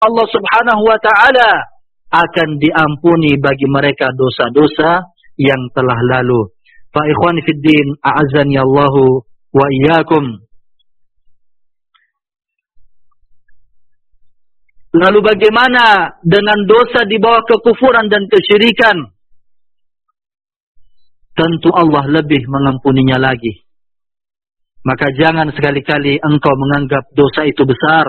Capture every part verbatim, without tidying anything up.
Allah Subhanahu wa taala akan diampuni bagi mereka dosa-dosa yang telah lalu. Fa ikhwani fid din, a'azzani Allahu wa iyyakum. Lalu bagaimana dengan dosa di bawah kekufuran dan kesyirikan? Tentu Allah lebih mengampuninya lagi. Maka jangan sekali-kali engkau menganggap dosa itu besar,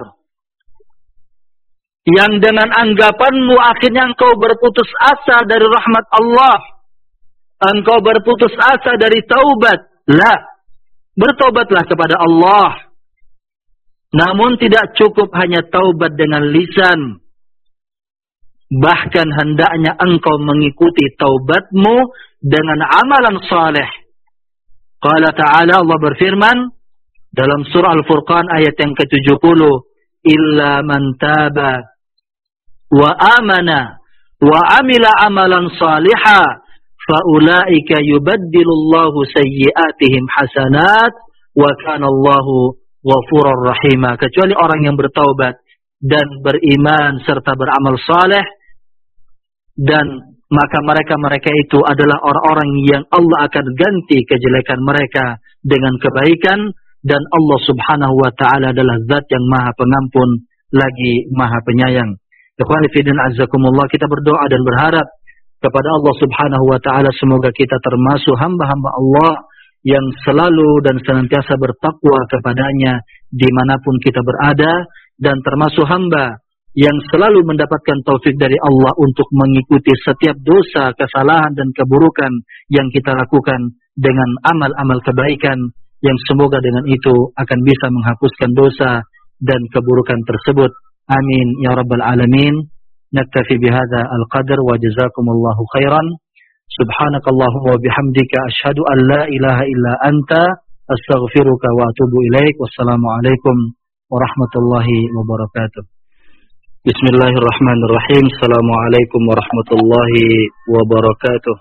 yang dengan anggapanmu akhirnya engkau berputus asa dari rahmat Allah, engkau berputus asa dari taubat. La, bertobatlah kepada Allah. Namun tidak cukup hanya taubat dengan lisan. Bahkan hendaknya engkau mengikuti taubatmu dengan amalan saleh. Qala ta'ala, Allah berfirman dalam surah Al-Furqan ayat yang ke tujuh puluh, illa man taba wa amana wa amila amalan salihah faulaika yubaddilullahu sayyi'atihim hasanat wa kana Allahu ghafurur rahimah. Kecuali orang yang bertaubat dan beriman serta beramal saleh, dan maka mereka-mereka itu adalah orang-orang yang Allah akan ganti kejelekan mereka dengan kebaikan, dan Allah Subhanahu wa taala adalah zat yang Maha Pengampun lagi Maha Penyayang. Ikhwani fillah azzakumullah, kita berdoa dan berharap kepada Allah Subhanahu wa taala semoga kita termasuk hamba-hamba Allah yang selalu dan senantiasa bertakwa kepadanya dimanapun kita berada, dan termasuk hamba yang selalu mendapatkan taufik dari Allah untuk mengikuti setiap dosa, kesalahan dan keburukan yang kita lakukan dengan amal-amal kebaikan, yang semoga dengan itu akan bisa menghapuskan dosa dan keburukan tersebut. Amin ya rabbal alamin. Naktafi bihadza al-qadar wa jazakumullahu khairan. Subhanakallahumma wa bihamdika asyhadu an la ilaha illa anta astaghfiruka wa atubu ilaik. Wassalamu alaikum warahmatullahi wabarakatuh. Bismillahirrahmanirrahim. Assalamualaikum warahmatullahi wabarakatuh.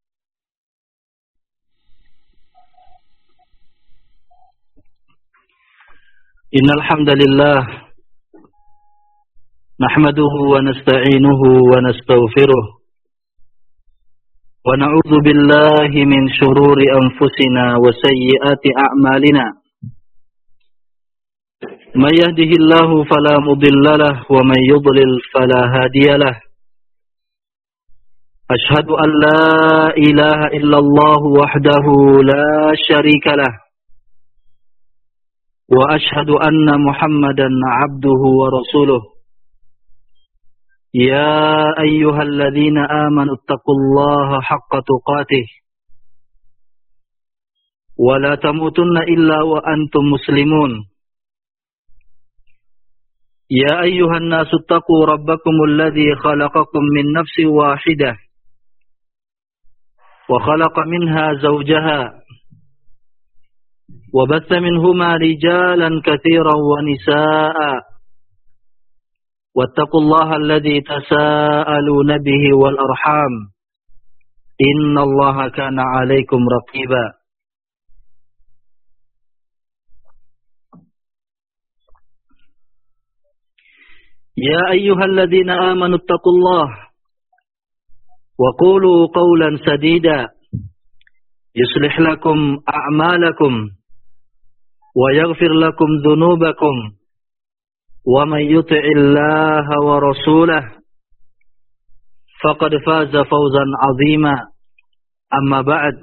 Innal hamdalillah nahmaduhu wa nasta'inuhu wa nastaghfiruh wa na'udzu billahi min shururi anfusina wa sayyiati a'malina. Man yahdihillahu fala mudilla lahu wa man yudlil fala hadiya lahu. Ashhadu an la ilaha illallah wahdahu la syarika lahu wa ashhadu anna Muhammadan 'abduhu wa rasuluh. Ya ayyuhalladzina amanu taqullaha haqqa tuqatih wa la tamutunna illa wa antum muslimun. Ya ayyuhan nasu taqu rabbakumul ladzi khalaqakum min nafsin wahidah wa khalaqa minha zawjaha wa batha minhuma rijalan katsiran wa nisaa'a wattaqullaha alladzi tasaaluna bihi wal arham innallaha kana 'alaikum raqiba. Ya ayyuhalladzina amanu taqullaha wa qulu qawlan sadida yuslih lakum a'malakum wa yaghfir lakum dhunubakum wa man yuti'illaha wa rasulahu faqad faza fawzan 'azima. Amma ba'd,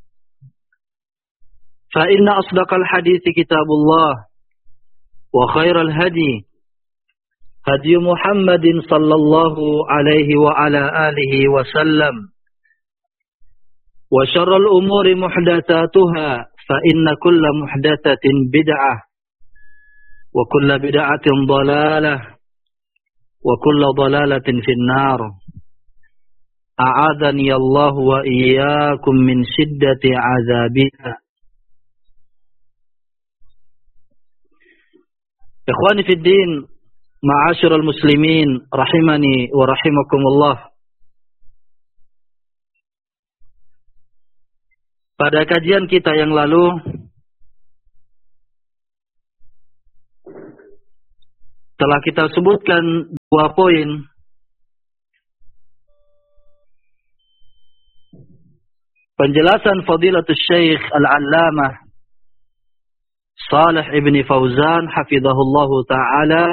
fa inna asdaqal hadithi kitabullah wa khairal hadi hadi Muhammadin sallallahu alaihi wa ala alihi wa sallam wa syarrul umuri muhdatsatuha fa inna kulla muhdatsatin bid'ah wa kulla bid'atin dhalalah wa kulla dhalalatin finnar. A'adani Allah wa iyyakum min shiddati 'adzabiha. Ikhwani fid din, ma'asyiral muslimin rahimani wa rahimakumullah. Pada kajian kita yang lalu telah kita sebutkan dua poin. Penjelasan Fadilatul Syekh Al-Allamah Shalih Ibn Fauzan hafizahullahu ta'ala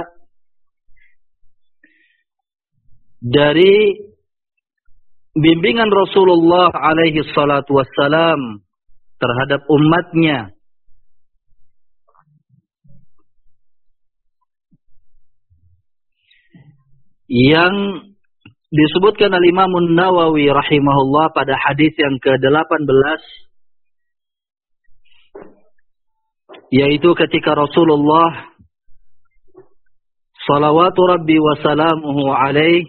dari bimbingan Rasulullah alaihi salatu wassalam terhadap umatnya, yang disebutkan oleh Imam Nawawi rahimahullah pada hadis yang ke delapan belas, yaitu ketika Rasulullah salawatu rabbi wa salamuhu alaih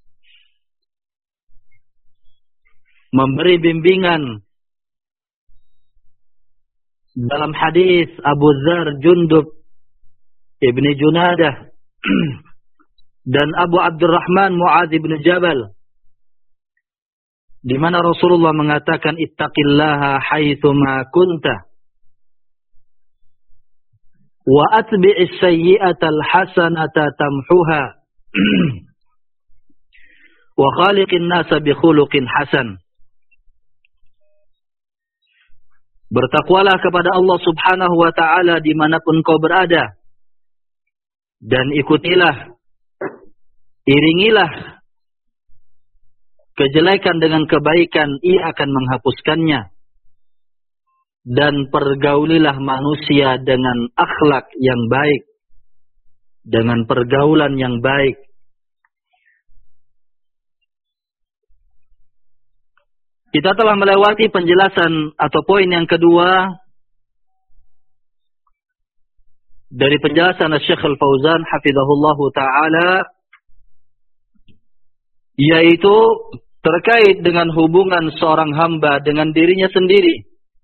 memberi bimbingan dalam hadis Abu Dzar Jundub ibni Junadah dan Abu Abdurrahman Muadz bin Jabal, di mana Rasulullah mengatakan ittaqillaha haitsu ma kunta wa atbi'is sayyi'atal hasanata tamhuha wa khaliqin nasa bi khuluqin hasan. Bertakwalah kepada Allah Subhanahu wa taala dimanapun kau berada, dan ikutilah, iringilah kejelekan dengan kebaikan, ia akan menghapuskannya. Dan pergaulilah manusia dengan akhlak yang baik, dengan pergaulan yang baik. Kita telah melewati penjelasan atau poin yang kedua dari penjelasan Syekh Al-Fauzan hafizahullahu ta'ala, yaitu terkait dengan hubungan seorang hamba dengan dirinya sendiri,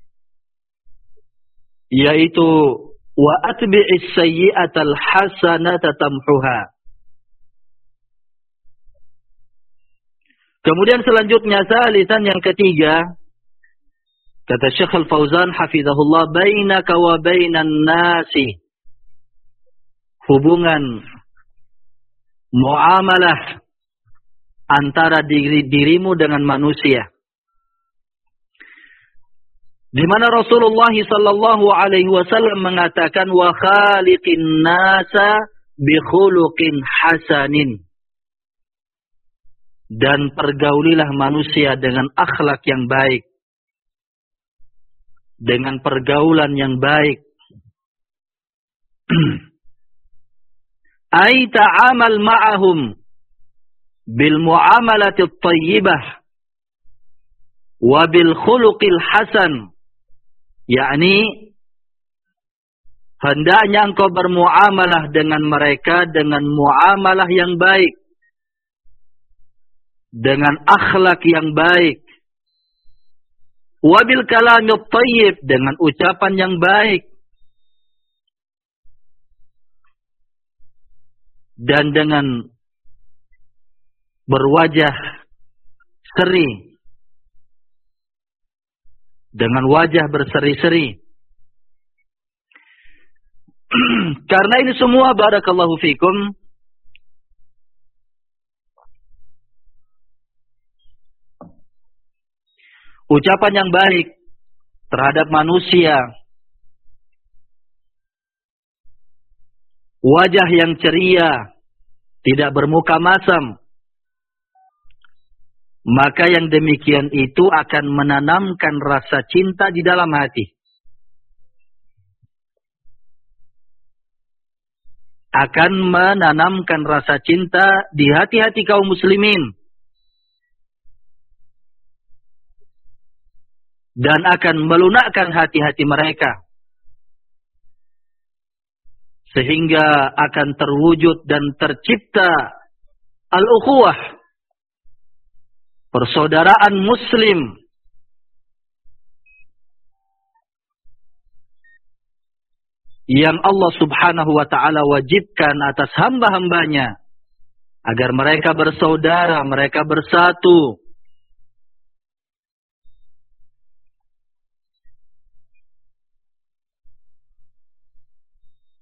yaitu wa atbi'is sayyi'atal hasanata tamhuha. Kemudian selanjutnya salisan yang ketiga, kata Syekh Al-Fauzan hafizahullah, bainaka wa bainan nasi, hubungan muamalah antara diri dirimu dengan manusia, di mana Rasulullah sallallahu alaihi wasallam mengatakan wa khaliqin nasa bi khuluqin hasanin, dan pergaulilah manusia dengan akhlak yang baik, dengan pergaulan yang baik. Ai ta'amal ma'ahum bil muamalati at-thayyibah wa bil khuluqil hasan, yakni hendaknya engkau bermuamalah dengan mereka dengan muamalah yang baik, dengan akhlak yang baik, wabil kalamit thayyib, dengan ucapan yang baik, dan dengan berwajah seri, dengan wajah berseri-seri. Karena ini semua, barakallahu fikum, ucapan yang baik terhadap manusia, wajah yang ceria, tidak bermuka masam, maka yang demikian itu akan menanamkan rasa cinta di dalam hati, akan menanamkan rasa cinta di hati-hati kaum muslimin, dan akan melunakkan hati-hati mereka, sehingga akan terwujud dan tercipta al-ukhuwah, persaudaraan muslim, yang Allah subhanahu wa ta'ala wajibkan atas hamba-hambanya, agar mereka bersaudara, mereka bersatu.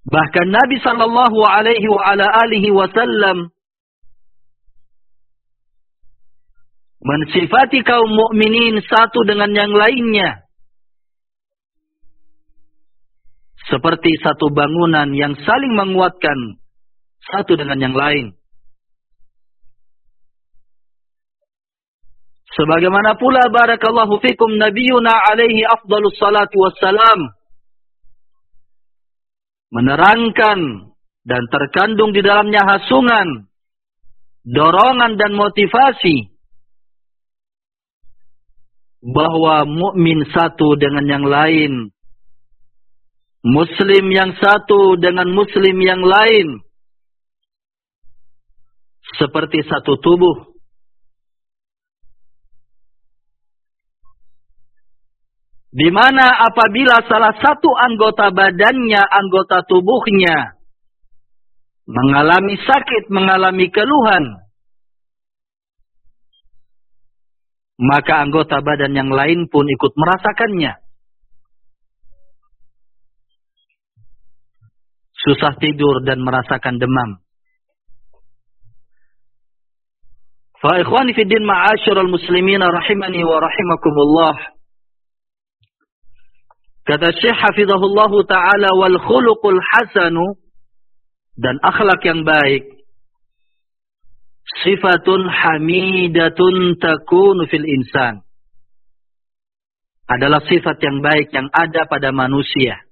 Bahkan Nabi sallallahu alaihi wa ala alihi wasallam mensifati kaum mukminin satu dengan yang lainnya seperti satu bangunan yang saling menguatkan satu dengan yang lain. Sebagaimana pula barakallahu fikum nabiyuna alaihi afdalus salatu wassalam menerangkan dan terkandung di dalamnya hasungan, dorongan dan motivasi bahwa mukmin satu dengan yang lain, muslim yang satu dengan muslim yang lain, seperti satu tubuh. Di mana apabila salah satu anggota badannya, anggota tubuhnya mengalami sakit, mengalami keluhan, maka anggota badan yang lain pun ikut merasakannya. Susah tidur dan merasakan demam. Fa ikhwani fid din ma'asyiral muslimin rahimani wa rahimakumullah. Kata Syekh hafizahullahu ta'ala, wal khuluqul hasanu, dan akhlak yang baik, sifatun hamidatun takunu fil insan, adalah sifat yang baik yang ada pada manusia.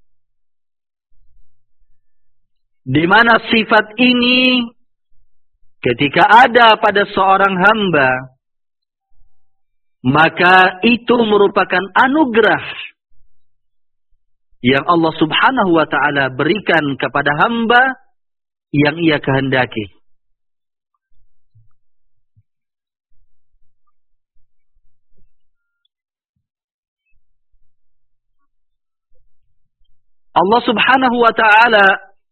Di mana sifat ini ketika ada pada seorang hamba, maka itu merupakan anugerah yang Allah subhanahu wa ta'ala berikan kepada hamba yang ia kehendaki. Allah subhanahu wa ta'ala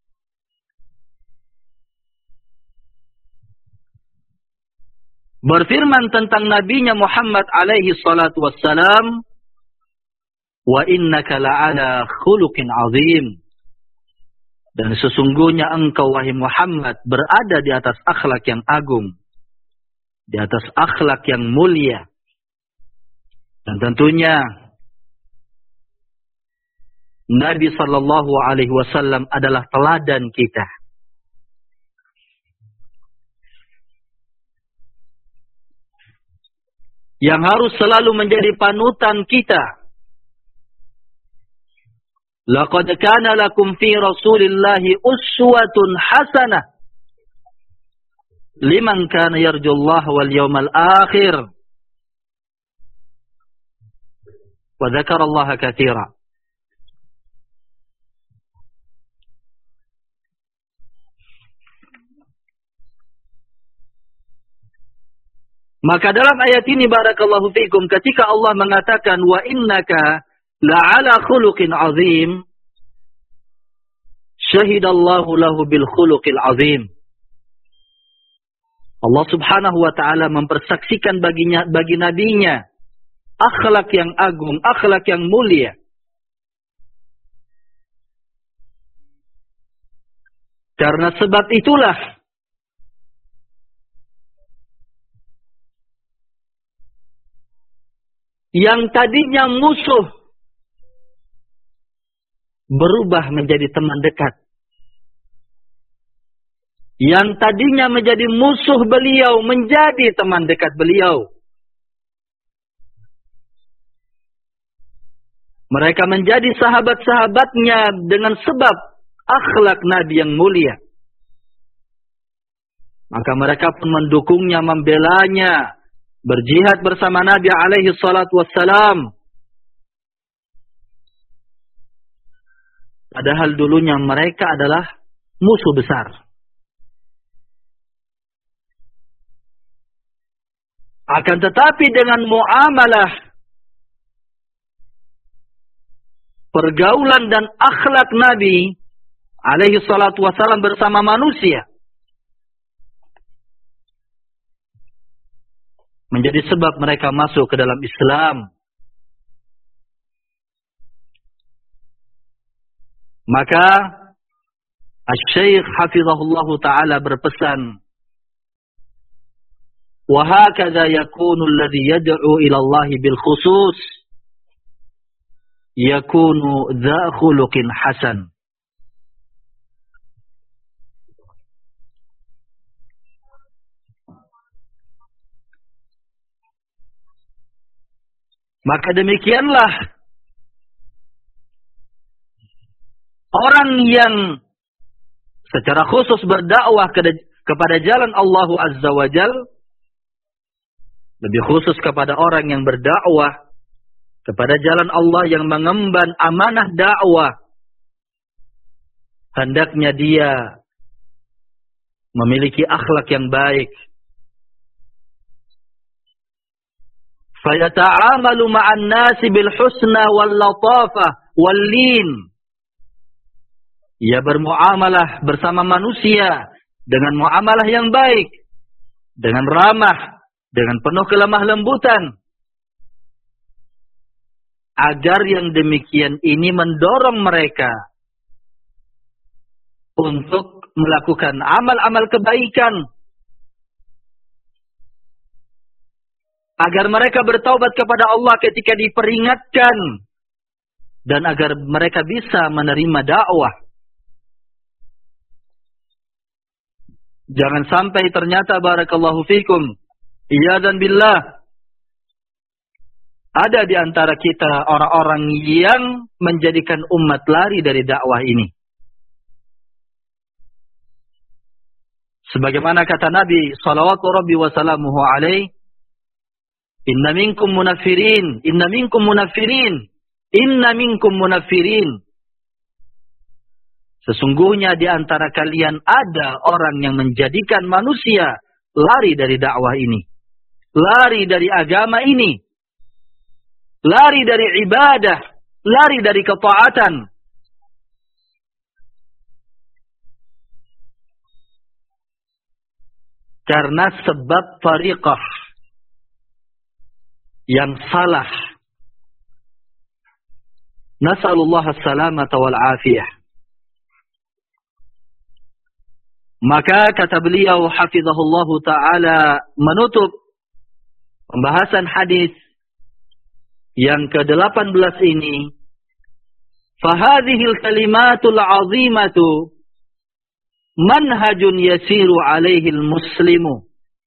berfirman tentang nabinya Muhammad alaihi salatu wassalam, wa innaka la'ala khuluqin azim, dan sesungguhnya engkau wahai Muhammad berada di atas akhlak yang agung, di atas akhlak yang mulia. Dan tentunya Nabi sallallahu alaihi wasallam adalah teladan kita. Yang harus selalu menjadi panutan kita. Laqad kana lakum fi Rasulillahi uswatun hasanah liman kana yarjullaha wal yawmal akhir wa dzakarallaha katsira. Maka dalam ayat ini barakallahu fikum, ketika Allah mengatakan wa innaka la'ala khuluqin azim, syahidallahu lahu bil khuluqil azim. Allah subhanahu wa ta'ala mempersaksikan baginya, bagi nabinya akhlak yang agung, akhlak yang mulia. Karena sebab itulah yang tadinya musuh berubah menjadi teman dekat. Yang tadinya menjadi musuh beliau menjadi teman dekat beliau. Mereka menjadi sahabat-sahabatnya dengan sebab akhlak Nabi yang mulia. Maka mereka pun mendukungnya, membelanya, berjihad bersama Nabi alaihi salatu wassalam. Padahal dulunya mereka adalah musuh besar. Akan tetapi dengan muamalah, pergaulan dan akhlak Nabi alaihi salatu wassalam bersama manusia, menjadi sebab mereka masuk ke dalam Islam. Maka Asy-Syaikh hafizahullah ta'ala berpesan, wa hakadha yakunu alladhi yad'u ila Allah bil khusus yakunu dha khuluqin hasan. Maka demikianlah orang yang secara khusus berdakwah kepada jalan Allah Azza wa Jal, lebih khusus kepada orang yang berdakwah kepada jalan Allah yang mengemban amanah dakwah, hendaknya dia memiliki akhlak yang baik. Fayata'amalu ma'an nasi bil husna wal latafah wal lin. Ia bermuamalah bersama manusia dengan muamalah yang baik, dengan ramah, dengan penuh kelemah lembutan. Agar yang demikian ini mendorong mereka untuk melakukan amal-amal kebaikan. Agar mereka bertaubat kepada Allah ketika diperingatkan. Dan agar mereka bisa menerima dakwah. Jangan sampai ternyata barakallahu fikum, iyadzan billah, ada di antara kita orang-orang yang menjadikan umat lari dari dakwah ini. Sebagaimana kata Nabi sallallahu rabbi wa salamuhu alaihi, inna minkum munafirin, inna minkum munafirin, inna minkum munafirin. Sesungguhnya di antara kalian ada orang yang menjadikan manusia lari dari dakwah ini, lari dari agama ini, lari dari ibadah, lari dari ketaatan. Karena sebab tariqah yang salah. Nas'alullah as-salamata wal afiyah. Maka kata beliau hafizahullahu ta'ala menutup pembahasan hadis yang ke delapan belas ini, fahadhil kalimatul azimatu manhajun yasiru alaihil muslimu.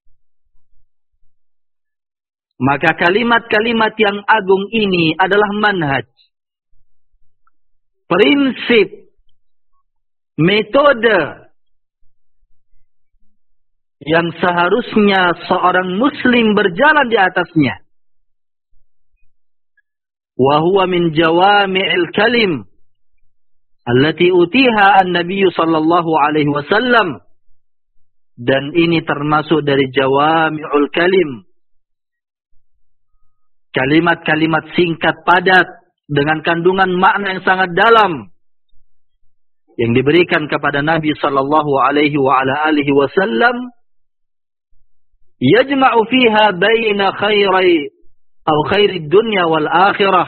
Maka kalimat-kalimat yang agung ini adalah manhaj, prinsip, metode yang seharusnya seorang muslim berjalan di atasnya. Wa huwa min jawami'il kalim allati utiha an-nabiy sallallahu alaihi wasallam. Dan ini termasuk dari jawami'ul kalim, kalimat-kalimat singkat padat dengan kandungan makna yang sangat dalam yang diberikan kepada Nabi sallallahu alaihi wa ala alihi wasallam, yajma'u fiha baina khairai atau khairid dunya wal akhirah,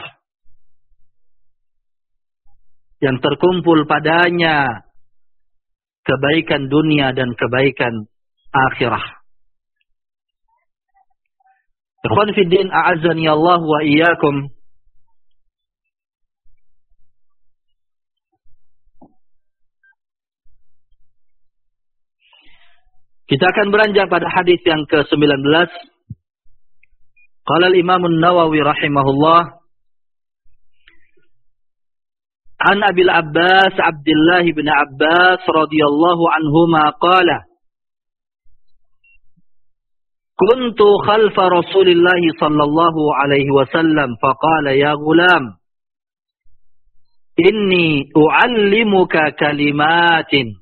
yang terkumpul padanya kebaikan dunia dan kebaikan akhirah. Ikhwan fi din, a'azzani Allah wa iyyakum. Kita akan beranjak pada hadis yang ke sembilan belas. Qala al-Imam an-Nawawi rahimahullah, an Abil Abbas Abdullah bin Abbas radhiyallahu anhuma qala, kuntu khalfa Rasulillah sallallahu alaihi wasallam faqala ya ghulam inni uallimuka kalimatin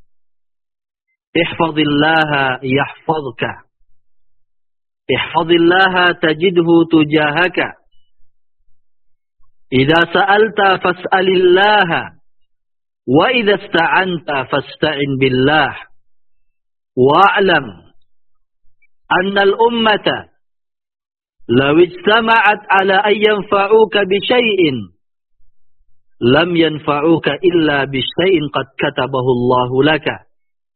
ihfazillaha yahfazka ihfazillaha tajidhu tujahaka idza sa'alta fas'alillaha wa idza ista'anta fasta'in billah wa'lam anna al-ummata law ijtama'at ala an yanfa'uka bi shay'in lam yanfa'uka illa bisyai'in qad katabahu Allahu laka.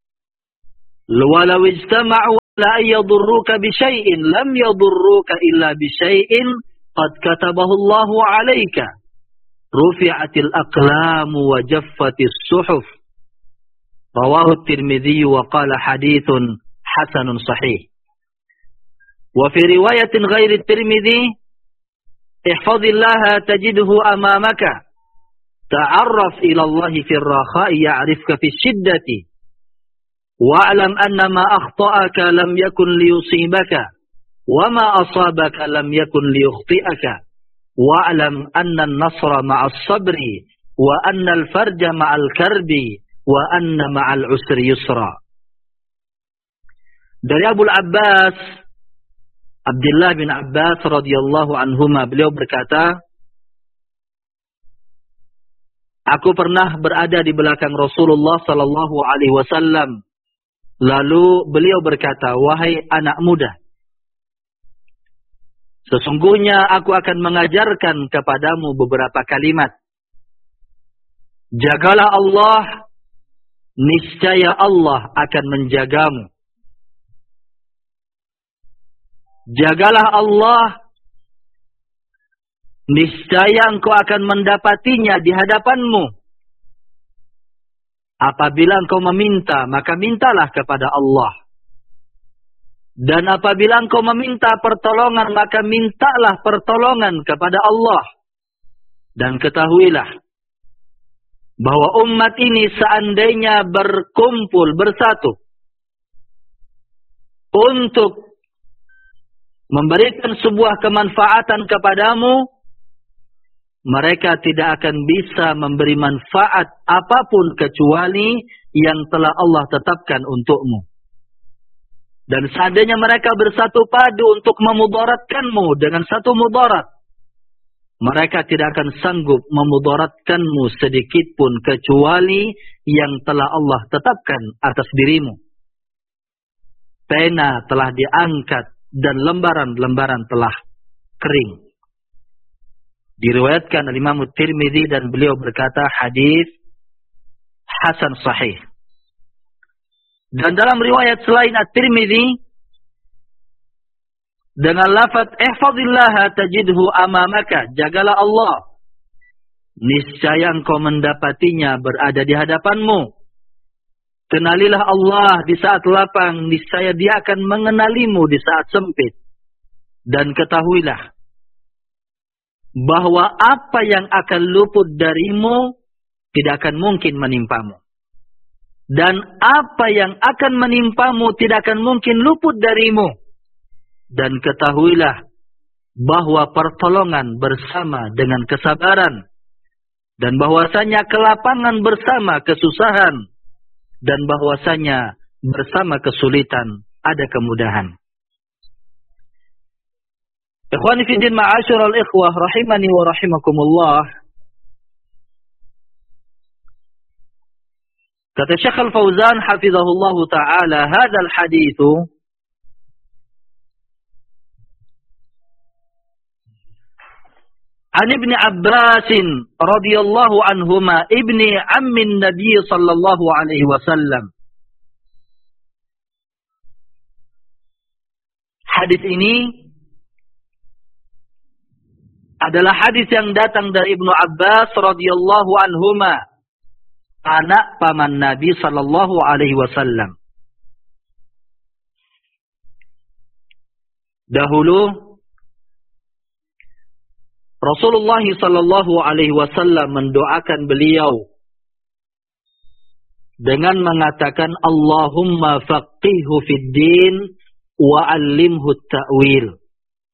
Walau ijtama'u la yadurruka bisyai'in lam yadurruka illa bisyai'in qad katabahu Allahu 'alaika. Rufi'atil aqlamu wa jaffatis suhuf. Rawahu Tirmidzi wa qala haditsun hasanun sahih. Wa fi riwayatin ghairi Tirmidzi, ihfazillaha tajidhu amamaka. Ta'arraf ila Allah fi ar-rakha'i ya'rifka fi shiddati. Wa'lam anna ma akhta'aka lam yakun liyusibaka wa ma asabaka lam yakun liyukhti'aka. Wa'lam anna an-nasra ma'as sabri wa anna al-farja ma'al karbi wa anna ma'al usri yusra. Dari Abu Abbas, Abdullah bin Abbas radhiyallahu anhuma, beliau berkata, aku pernah berada di belakang Rasulullah sallallahu alaihi wasallam. Lalu beliau berkata, wahai anak muda, sesungguhnya aku akan mengajarkan kepadamu beberapa kalimat. Jagalah Allah, niscaya Allah akan menjagamu. Jagalah Allah, niscaya engkau akan mendapatinya di hadapanmu. Apabila engkau meminta, maka mintalah kepada Allah. Dan apabila engkau meminta pertolongan, maka mintalah pertolongan kepada Allah. Dan ketahuilah bahwa umat ini seandainya berkumpul, bersatu untuk memberikan sebuah kemanfaatan kepadamu, mereka tidak akan bisa memberi manfaat apapun kecuali yang telah Allah tetapkan untukmu. Dan seandainya mereka bersatu padu untuk memudaratkanmu dengan satu mudarat, mereka tidak akan sanggup memudaratkanmu sedikit pun kecuali yang telah Allah tetapkan atas dirimu. Pena telah diangkat dan lembaran-lembaran telah kering. Diriwayatkan oleh Imam Tirmidzi dan beliau berkata hadis hasan sahih. Dan dalam riwayat selain At-Tirmidzi dengan lafaz ihfazillaha tajidhu amamaka, jagalah Allah, niscaya engkau mendapatinya berada di hadapanmu. Kenalilah Allah di saat lapang, niscaya Dia akan mengenalimu di saat sempit. Dan ketahuilah bahwa apa yang akan luput darimu tidak akan mungkin menimpamu. Dan apa yang akan menimpamu tidak akan mungkin luput darimu. Dan ketahuilah bahwa pertolongan bersama dengan kesabaran. Dan bahwasanya kelapangan bersama kesusahan. Dan bahwasanya bersama kesulitan ada kemudahan. Ikhwani fi din ma'asyiral ikhwah rahimani wa rahimakumullah. Kata Syekh Al-Fauzan hafizahullah taala, hadzal haditsu an Ibnu Abbas radhiyallahu anhuma ibni ammin Nabi sallallahu alaihi wasallam. Hadis ini adalah hadis yang datang dari Ibnu Abbas radhiyallahu anhuma, anak paman Nabi sallallahu alaihi wasallam. Dahulu Rasulullah sallallahu alaihi wasallam mendoakan beliau dengan mengatakan, Allahumma faqihhu fid din wa 'allimhu at-ta'wil.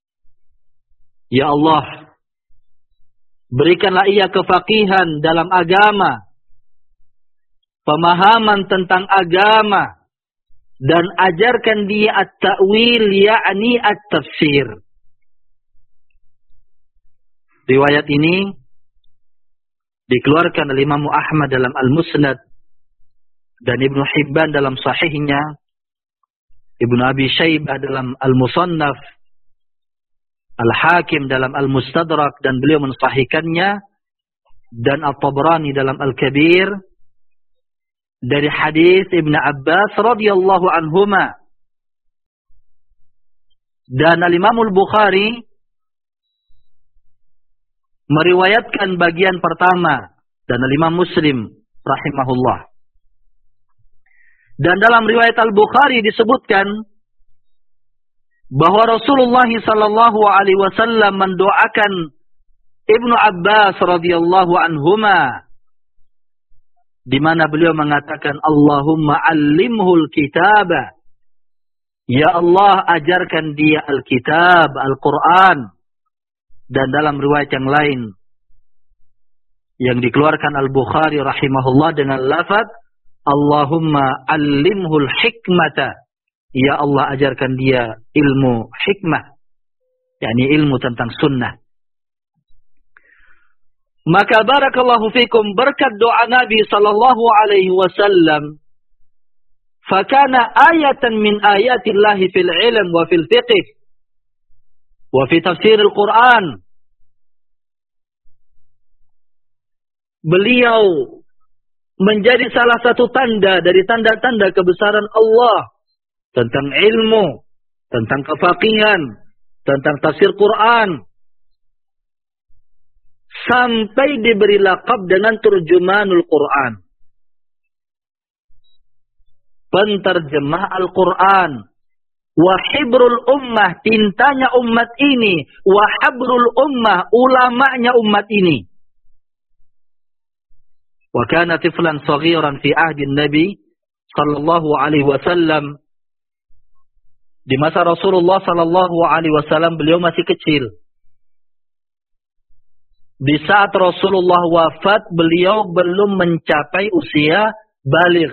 Ya Allah, berikanlah ia kefaqihan dalam agama, pemahaman tentang agama, dan ajarkan dia at-ta'wil, yakni at-tafsir. Riwayat ini dikeluarkan oleh Imam Ahmad dalam Al-Musnad dan Ibnu Hibban dalam sahihnya, Ibnu Abi Syaibah dalam Al-Musannaf, Al-Hakim dalam Al-Mustadrak, dan beliau mensahihkannya dan At-Tabrani dalam Al-Kabir dari hadis Ibn Abbas radhiyallahu anhuma. Dan Al-Imam Al-Bukhari meriwayatkan bagian pertama dan Al-Imam Muslim rahimahullah. Dan dalam riwayat Al-Bukhari disebutkan bahwa Rasulullah sallallahu alaihi wasallam mendoakan Ibnu Abbas radhiyallahu anhuma, di mana beliau mengatakan, Allahumma allimhul kitaba, ya Allah ajarkan dia Alkitab, Al-Quran. Dan dalam riwayat yang lain yang dikeluarkan Al-Bukhari rahimahullah dengan lafaz Allahumma allimhul hikmata, ya Allah ajarkan dia ilmu hikmah, yakni ilmu tentang sunnah. Maka barakallahu fikum, berkat doa Nabi sallallahu alaihi wasallam, fakana ayatan min ayatillahi fil ilm wa fil fiqh wa fi tafsir al-Quran. Beliau menjadi salah satu tanda dari tanda-tanda kebesaran Allah tentang ilmu, tentang kefaqihan, tentang tafsir Quran, sampai diberi laqab dengan turjumanul Quran, penterjemah Al-Quran, wa hibrul ummah, tintanya umat ini, wa habrul ummah, ulamanya umat ini. Wa kana tiflan saghiran fi ahdi Nabi sallallahu alaihi wasallam. Di masa Rasulullah sallallahu alaihi wasallam beliau masih kecil. Di saat Rasulullah wafat, beliau belum mencapai usia baligh.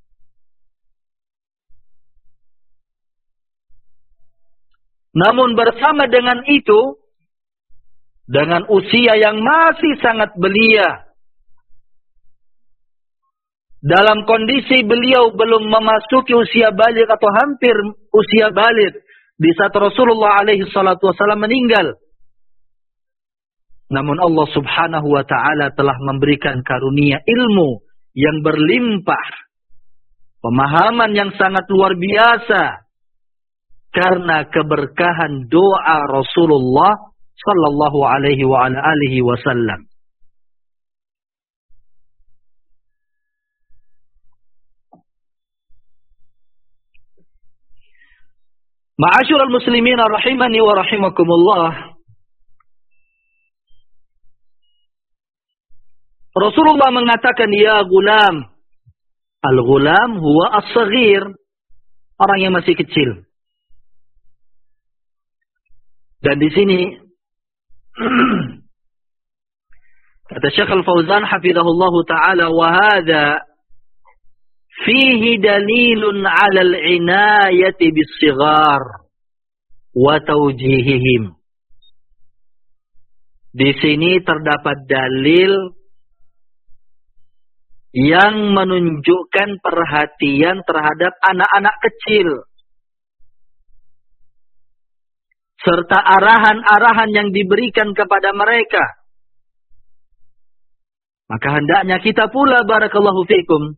Namun bersama dengan itu, dengan usia yang masih sangat belia, dalam kondisi beliau belum memasuki usia baligh atau hampir usia baligh, di saat Rasulullah alaihi salatu wasallam meninggal. Namun Allah subhanahu wa ta'ala telah memberikan karunia ilmu yang berlimpah, pemahaman yang sangat luar biasa, karena keberkahan doa Rasulullah sallallahu alaihi wa ala alihi wasallam. Ma'asyiral muslimin rahimani wa rahimakumullah. Rasulullah mengatakan, ya gulam. Al-gulam huwa as-saghir, orang yang masih kecil. Dan di sini kata Syekh Al-Fauzan hafizahullahu taala, wa hadza fihi dalilun 'ala al-'inayati bis-sighar wa tawjihihim. Di sini terdapat dalil yang menunjukkan perhatian terhadap anak-anak kecil, serta arahan-arahan yang diberikan kepada mereka. Maka hendaknya kita pula, barakallahu fikum,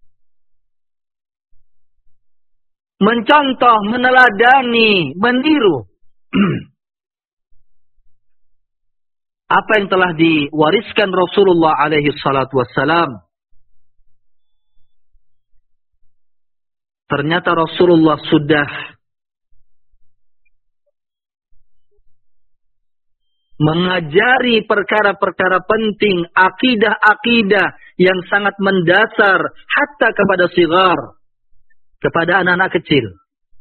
mencontoh, meneladani, meniru apa yang telah diwariskan Rasulullah alaihi salatu wassalam. Ternyata Rasulullah sudah mengajari perkara-perkara penting, akidah-akidah yang sangat mendasar, hatta kepada sighar, kepada anak-anak kecil.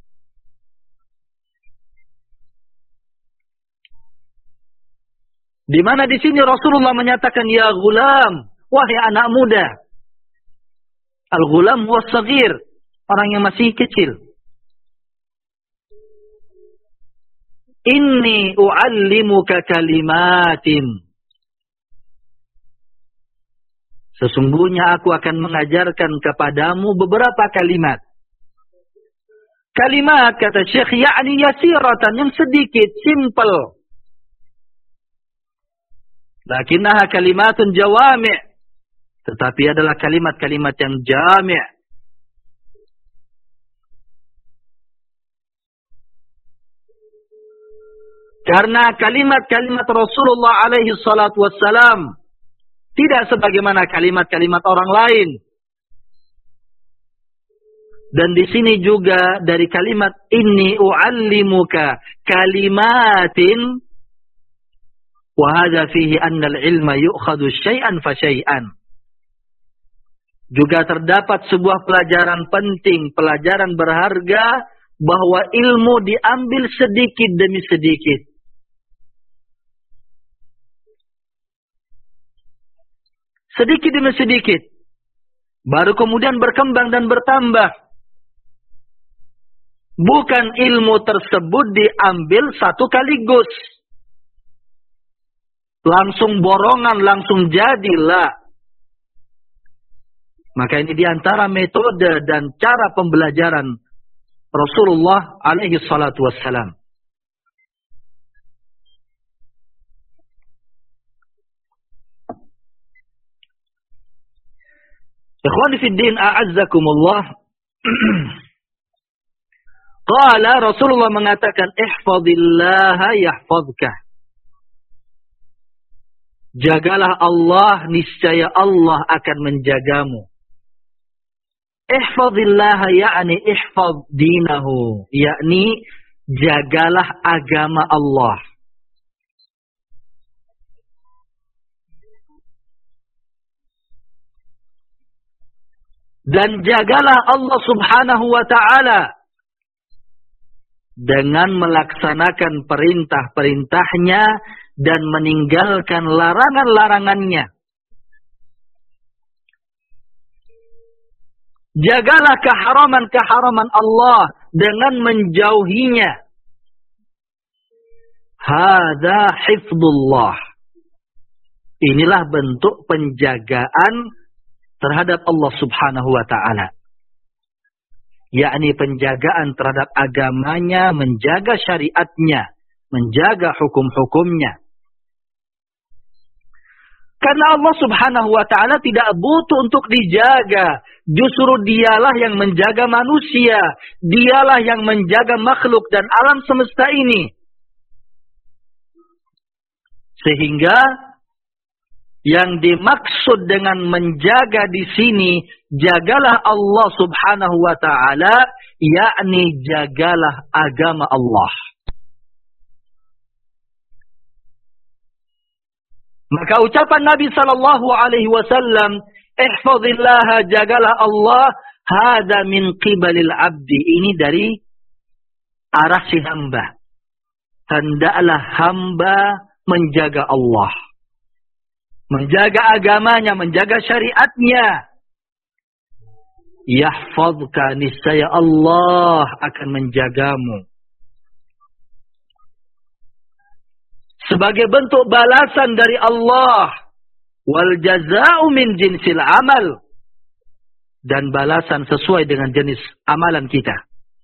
Di mana di sini Rasulullah menyatakan, ya gulam, wahai anak muda. Al-gulam huwa saghir, orang yang masih kecil. Inni u'allimuka kalimatin. Sesungguhnya aku akan mengajarkan kepadamu beberapa kalimat. Kalimat, kata Syekh, yakni yasiratan, yang sedikit, simple. Lakinnaha kalimatun jawami'. Tetapi adalah kalimat-kalimat yang jami'. Karena kalimat-kalimat Rasulullah alaihi salatu wassalam tidak sebagaimana kalimat-kalimat orang lain. Dan di sini juga dari kalimat inni u'allimuka kalimatin wa hadza fihi anna al-ilma yu'khadhu syai'an fa syai'an. Juga terdapat sebuah pelajaran penting, pelajaran berharga bahwa ilmu diambil sedikit demi sedikit. Sedikit demi sedikit. Baru kemudian berkembang dan bertambah. Bukan ilmu tersebut diambil satu kaligus. Langsung borongan, langsung jadilah. Maka ini diantara metode dan cara pembelajaran Rasulullah alaihi salatu wassalam. Ikhwani fi din, a'azzakumullah. Qala Rasulullah mengatakan, ihfazillaha yahfazka. Jagalah Allah, niscaya Allah akan menjagamu. Ihfazillaha yakni ihfaz dinahu, yakni jagalah agama Allah. Dan jagalah Allah subhanahu wa ta'ala dengan melaksanakan perintah-perintahnya dan meninggalkan larangan-larangannya. Jagalah keharaman-keharaman Allah dengan menjauhinya. Hadza hifdzullah. Inilah bentuk penjagaan terhadap Allah subhanahu wa ta'ala. Yakni penjagaan terhadap agamanya, menjaga syariatnya, menjaga hukum-hukumnya. Karena Allah subhanahu wa ta'ala tidak butuh untuk dijaga. Justru dialah yang menjaga manusia. Dialah yang menjaga makhluk dan alam semesta ini. Sehingga yang dimaksud dengan menjaga di sini, jagalah Allah subhanahu wa ta'ala, yakni jagalah agama Allah. Maka ucapan Nabi sallallahu alaihi wasallam, ihfazillaha, jagalah Allah, hada min qibalil abdi. Ini dari arah si hamba. Hendaklah hamba menjaga Allah. Menjaga agamanya, menjaga syariatnya. Yahfazka, niscaya Allah akan menjagamu. Sebagai bentuk balasan dari Allah. Wal jaza'u min jinsil amal. Dan balasan sesuai dengan jenis amalan kita.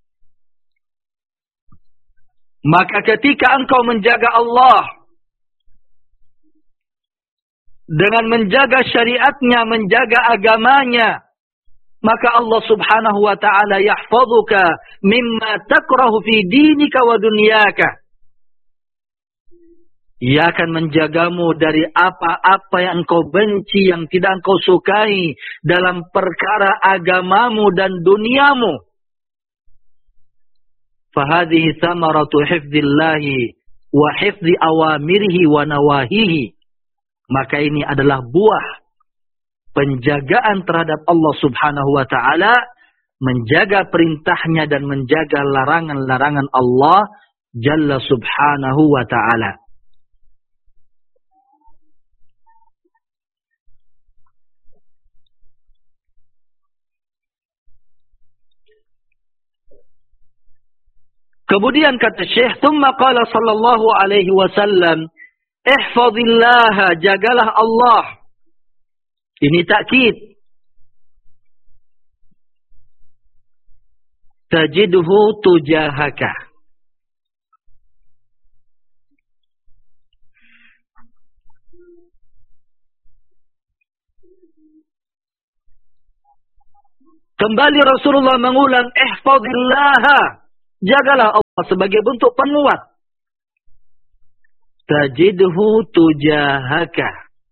Maka ketika engkau menjaga Allah, dengan menjaga syariatnya, menjaga agamanya, maka Allah subhanahu wa ta'ala yahfazuka mimma takrahu fi dinika wa dunyaka. Ia akan menjagamu dari apa-apa yang engkau benci, yang tidak engkau sukai dalam perkara agamamu dan duniamu. Fahadhihi thamaratu hifdzillahi wa hifdzi awamirihi wa nawahihi. Maka ini adalah buah penjagaan terhadap Allah subhanahu wa ta'ala, menjaga perintahnya dan menjaga larangan-larangan Allah jalla subhanahu wa ta'ala. Kemudian kata Syekh, "Tsumma qala sallallahu alaihi wasallam, ihfazillaha, jagalah Allah." Ini takkid. Tajidhu tujahaka. Kembali Rasulullah mengulang, ihfazillaha, jagalah Allah sebagai bentuk penguat. Tajidhu tujahaka,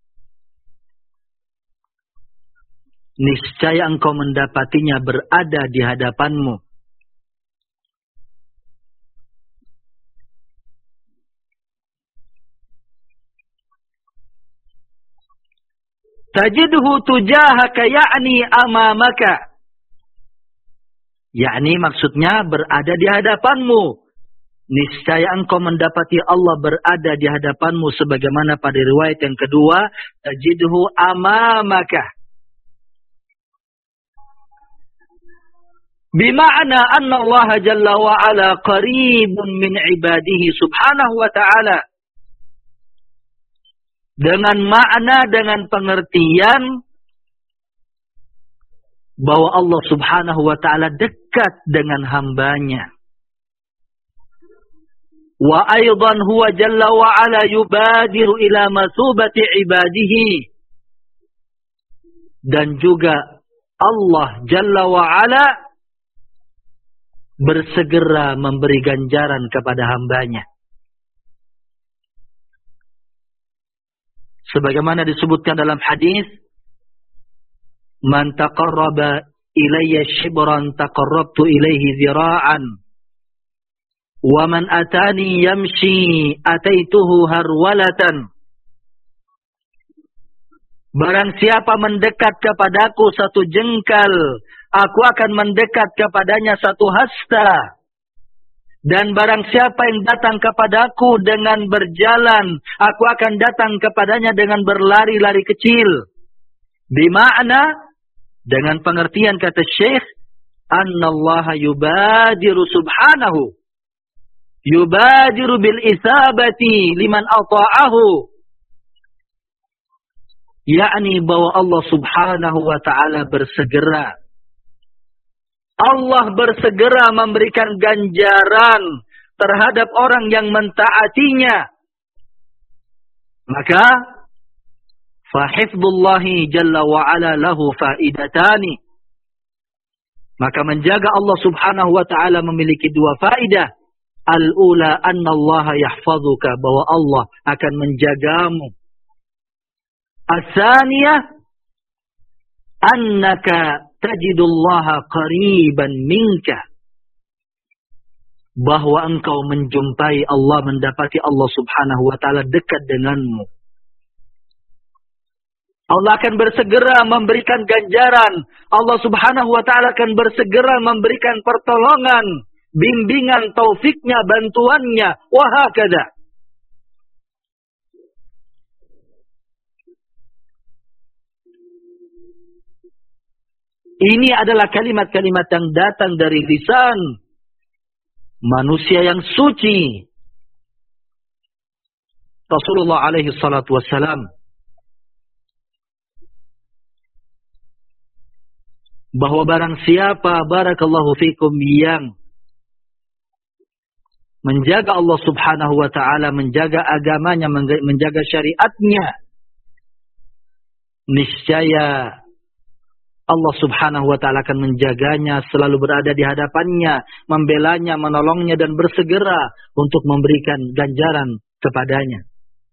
niscaya engkau mendapatinya berada di hadapanmu. Tajidhu tujahaka yakni amamaka. Yakni maksudnya berada di hadapanmu. Niscaya engkau mendapati Allah berada di hadapanmu. Sebagaimana pada riwayat yang kedua. Tajidhu amamaka. Bima'na anna Allah jalla wa'ala qaribun min ibadihi subhanahu wa ta'ala. Dengan makna, dengan pengertian bahwa Allah subhanahu wa ta'ala dekat dengan hambanya. Wa aydan huwa jalla wa ala yubadiru ila masubati ibadihi. Dan juga Allah jalla wa ala bersegera memberi ganjaran kepada hambanya. Sebagaimana disebutkan dalam hadis, man taqarraba ilayya shibran taqarrabtu ilayhi zira'an wa man atani yamshi ataituhu harwalatan. Barang siapa mendekat kepadaku satu jengkal, aku akan mendekat kepadanya satu hasta. Dan barang siapa yang datang kepadaku dengan berjalan, aku akan datang kepadanya dengan berlari-lari kecil. Bima'na, dengan pengertian kata Syekh, annallaha yubadiru subhanahu, yubadiru bil isabati liman ata'ahu. Yakni bahwa Allah subhanahu wa ta'ala bersegera. Allah bersegera memberikan ganjaran terhadap orang yang mentaatinya. Maka fahifdullahi jalla wa ala lahu faidatani. Maka menjaga Allah subhanahu wa ta'ala memiliki dua faidah. Al-ula anna Allah yahfazuka, bahwa Allah akan menjagamu. As-saniyah annaka tajidullaha qariban minka, bahwa engkau menjumpai Allah, mendapati Allah subhanahu wa ta'ala dekat denganmu. Allah akan bersegera memberikan ganjaran. Allah subhanahu wa ta'ala akan bersegera memberikan pertolongan, bimbingan, taufiknya, bantuannya, wahakadha. Ini adalah kalimat-kalimat yang datang dari lisan manusia yang suci, Rasulullah alaihi salatu wassalam. Bahwa barang siapa, barakallahu fikum, yang menjaga Allah subhanahu wa ta'ala, menjaga agamanya, menjaga syariatnya, niscaya Allah subhanahu wa ta'ala akan menjaganya, selalu berada di hadapannya, membelanya, menolongnya, dan bersegera untuk memberikan ganjaran kepadanya.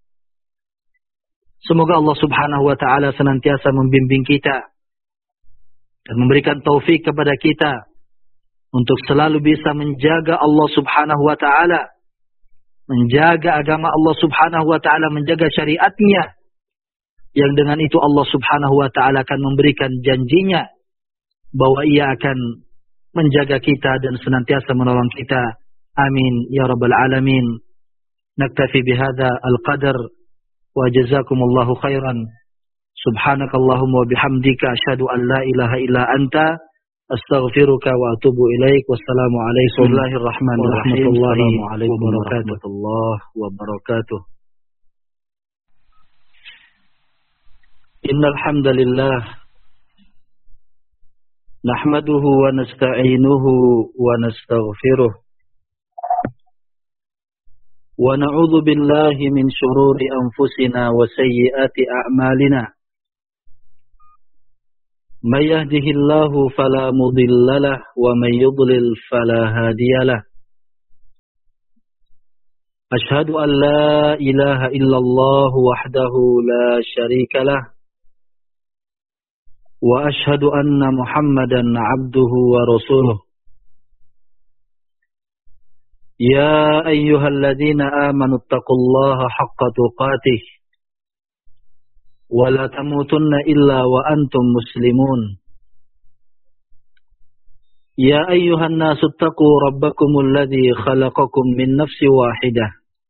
Semoga Allah subhanahu wa ta'ala senantiasa membimbing kita dan memberikan taufik kepada kita untuk selalu bisa menjaga Allah subhanahu wa ta'ala, menjaga agama Allah subhanahu wa ta'ala, menjaga syariatnya, yang dengan itu Allah subhanahu wa ta'ala akan memberikan janjinya bahwa ia akan menjaga kita dan senantiasa menolong kita. Amin ya rabbal alamin. Naktafi bihadza al-qadar wa jazakumullahu khairan. Subhanakallahumma wa bihamdika asyhadu an la ilaha illa anta astaghfiruka wa atubu ilaik. Wassalamu alaikum warahmatullahi wabarakatuh. Innal hamdalillah nahmaduhu wa nasta'inuhu wa nastaghfiruh wa na'udzu billahi min shururi anfusina wa sayyiati a'malina. من يهده الله فلا مضل له ومن يضلل فلا هادي له أشهد أن لا إله إلا الله وحده لا شريك له وأشهد أن محمدا عبده ورسوله يا أيها الذين آمنوا اتقوا الله حق تقاته ولا تموتن إلا وأنتم مسلمون يا أيها الناس اتقوا ربكم الذي خلقكم من نفس واحدة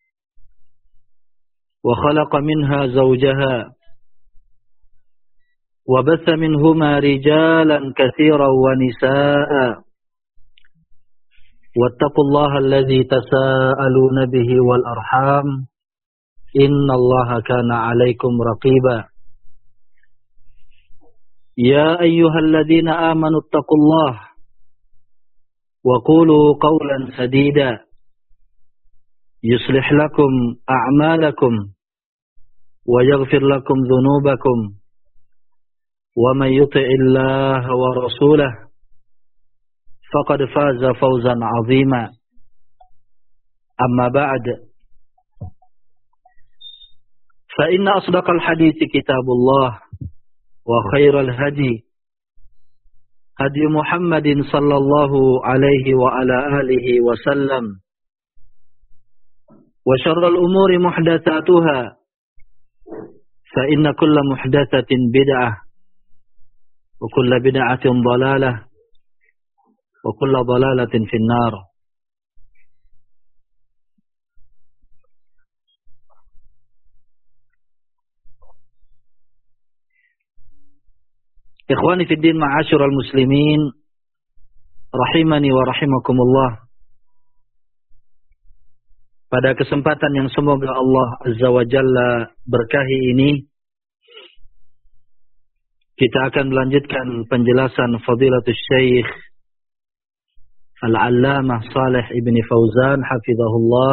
وخلق منها زوجها وبث منهما رجالا كثيرا ونساء واتقوا الله الذي تساءلون به والأرحام إن الله كان عليكم رقيبا يا أيها الذين آمنوا اتقوا الله وقولوا قولا سديدا يصلح لكم أعمالكم ويغفر لكم ذنوبكم ومن يطع الله ورسوله فقد فاز فوزا عظيما أما بعد فإن أصدق الحديث كتاب الله وخير الهدي هدي محمد صلى الله عليه وعلى آله وسلم وشر الأمور محدثاتها فإن كل محدثة بدعة وكل بدعة ضلالة وكل ضلالة في النار. Ikhwani fi din ma'asyiral muslimin rahimani wa rahimakumullah. Pada kesempatan yang semoga Allah Azza wa Jalla berkahi ini, kita akan melanjutkan penjelasan Fadilatul Syekh Al-Allamah Shalih Ibn Fauzan hafizahullah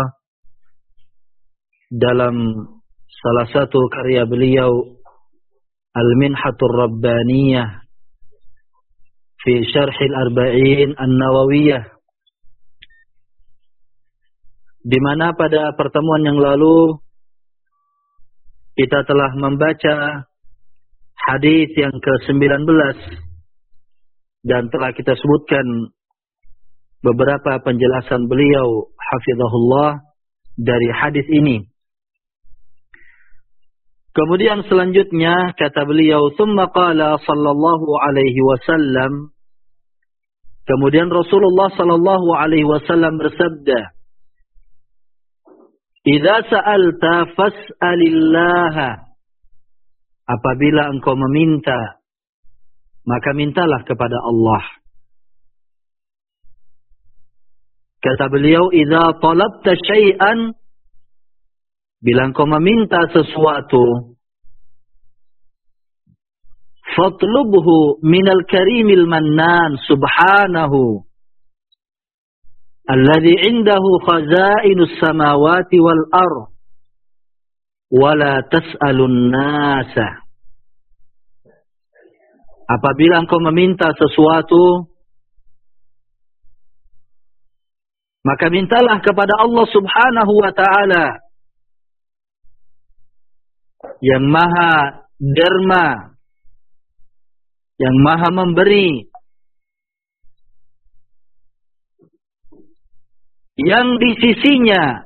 dalam salah satu karya beliau Al-Minhatur Rabbaniyah fi Syarh Al-Arba'in An-Nawawiyah, di mana pada pertemuan yang lalu kita telah membaca hadis yang ke sembilan belas dan telah kita sebutkan beberapa penjelasan beliau hafizahullah dari hadis ini. Kemudian selanjutnya kata beliau, "Tsumma qala sallallahu alaihi wasallam." Kemudian Rasulullah sallallahu alaihi wasallam bersabda, "Idza sa'alta fas'alillaha." Apabila engkau meminta, maka mintalah kepada Allah. Kata beliau, "Idza talabta syai'an." Bila engkau meminta sesuatu, fatlubhu minal karimil mannan subhanahu alladhi indahu khazainus samawati wal ardh wala tas'alun nasa. Apabila engkau meminta sesuatu, maka mintalah kepada Allah Subhanahu wa ta'ala yang maha derma, yang maha memberi, yang di sisinya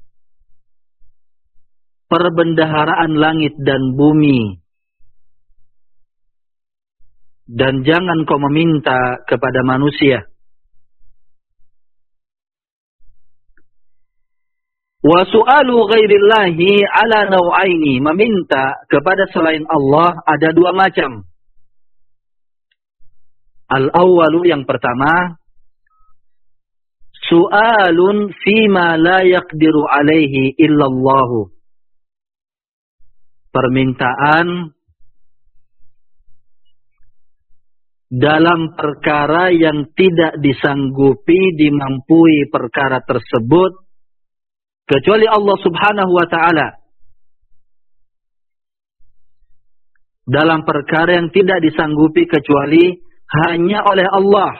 perbendaharaan langit dan bumi. Dan jangan kau meminta kepada manusia. Wa su'alu ghairillahi ala naw'aini. Meminta kepada selain Allah ada dua macam. Al-awwalu, yang pertama, su'alun fima la yaqdiru alaihi illallahu. Permintaan dalam perkara yang tidak disanggupi, dimampui perkara tersebut kecuali Allah Subhanahu wa ta'ala. dalam perkara yang tidak disanggupi kecuali hanya oleh Allah.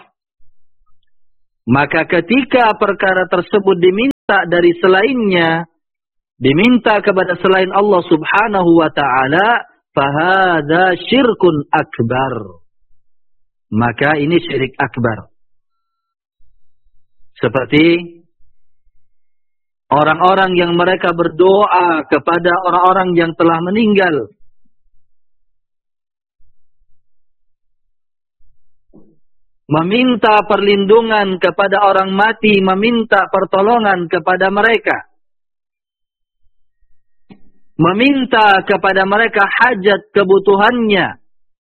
Maka ketika perkara tersebut diminta dari selainnya, diminta kepada selain Allah subhanahu wa ta'ala, fahadha syirkun akbar. Maka ini syirik akbar. Seperti orang-orang yang mereka berdoa kepada orang-orang yang telah meninggal. Meminta perlindungan kepada orang mati, meminta pertolongan kepada mereka. Meminta kepada mereka hajat kebutuhannya.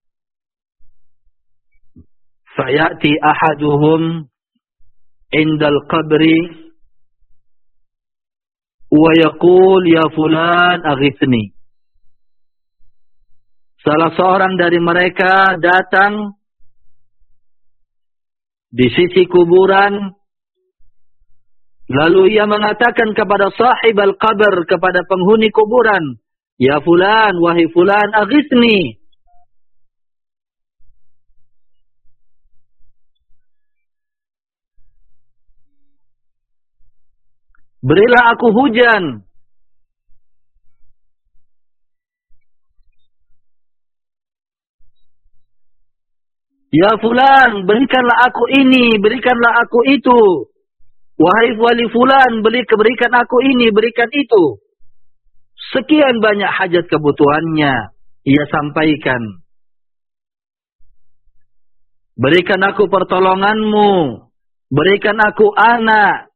Fayati ahaduhum indal qabri wa yaqul ya fulan aghithni. Salah seorang dari mereka datang di sisi kuburan, lalu ia mengatakan kepada sahib al-qabr, kepada penghuni kuburan, ya fulan, wahai fulan, aghithni. Berilah aku hujan. Ya fulan, berikanlah aku ini, berikanlah aku itu. Wahai wali fulan, berikan aku ini, berikan itu. Sekian banyak hajat kebutuhannya ia sampaikan. Berikan aku pertolonganmu, berikan aku anak,